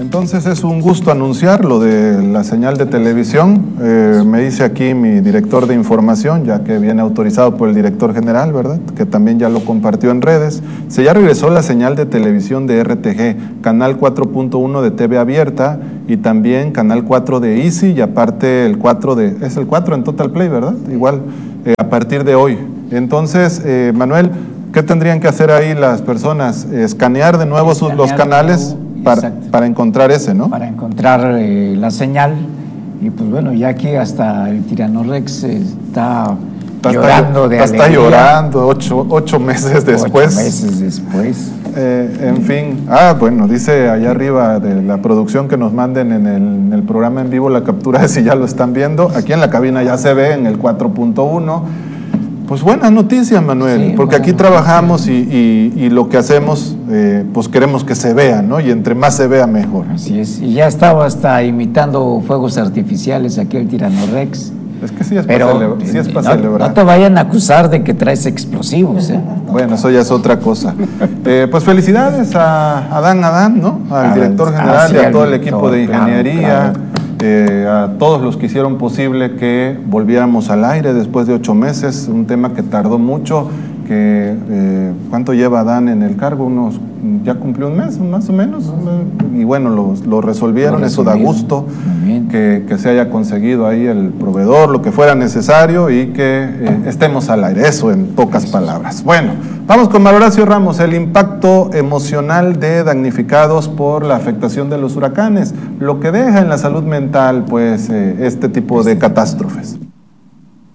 Entonces es un gusto anunciar lo de la señal de televisión. Me dice aquí mi director de información, ya que viene autorizado por el director general, ¿verdad? Que también ya lo compartió en redes. Ya regresó la señal de televisión de RTG, canal 4.1 de TV abierta y también canal 4 de Easy y aparte el 4 es el 4 en Total Play, ¿verdad? Igual a partir de hoy. Entonces, Manuel, ¿qué tendrían que hacer ahí las personas? Escanear de nuevo los canales para encontrar ese, ¿no? Para encontrar la señal. Y pues bueno, ya que hasta el Tiranorex está llorando de alegría. Está llorando 8 meses después. 8 meses después. En fin, bueno, dice allá arriba de la producción que nos manden en el programa en vivo la captura de si ya lo están viendo. Aquí en la cabina ya se ve en el 4.1. Pues buena noticia, Manuel, sí, porque aquí trabajamos y lo que hacemos, pues queremos que se vea, ¿no? Y entre más se vea, mejor. Así es, y ya estaba hasta imitando fuegos artificiales aquí el Tiranorex. Es que sí es para celebrar. No te vayan a acusar de que traes explosivos, ¿eh? Bueno, eso ya es otra cosa. Pues felicidades a Adán, ¿no? Al director general y a todo el equipo de ingeniería. Claro. A todos los que hicieron posible que volviéramos al aire después de 8 meses, un tema que tardó mucho, ¿cuánto lleva Adán en el cargo? Ya cumplió un mes, más o menos, y bueno, lo resolvieron, eso da gusto, que se haya conseguido ahí el proveedor, lo que fuera necesario y que estemos al aire, eso en pocas palabras. Bueno, vamos con Manuel Horacio Ramos, el impacto emocional de damnificados por la afectación de los huracanes, lo que deja en la salud mental, pues, este tipo de catástrofes.